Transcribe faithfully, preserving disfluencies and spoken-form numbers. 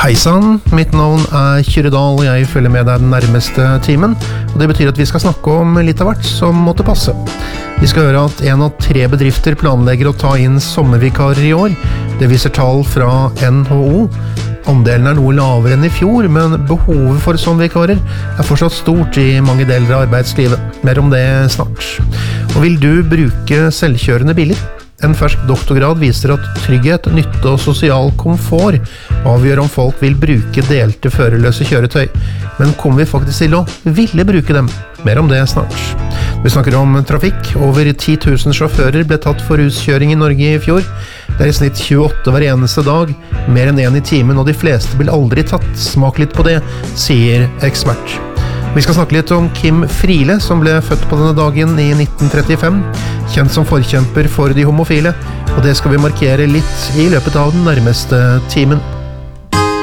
Hei sann, mitt navn er Kyrre Dahl, og jeg følger med deg den nærmeste timen. Og det betyr at vi skal snakke om litt av hvert som måtte passe. Vi skal høre at en av tre bedrifter planlegger å ta inn sommervikarer i år. Det viser tall fra N H O. Andelen er noe lavere enn i fjor, men behovet for sommervikarer er fortsatt stort i mange deler av arbeidslivet. Mer om det snart. Og vil du bruke selvkjørende biler? En fersk doktorgrad viser at trygghet, nytte og sosial komfort avgjør om folk vil bruke delte førerløse kjøretøy. Men kommer vi faktisk til å ville bruke dem? Mer om det snart. Vi snakker om trafikk. Over ti tusen sjåfører ble tatt for ruskjøring i Norge i fjor. Det er i snitt tjueåtte hver eneste dag, mer enn en i timen, og de fleste blir aldri tatt. Smak litt på det, sier ekspert. Vi skal snakke litt om Kim Friele, som ble født på denne dagen i nitten trettifem, kjent som forkjemper for de homofile, og det skal vi markere litt i løpet av den nærmeste timen.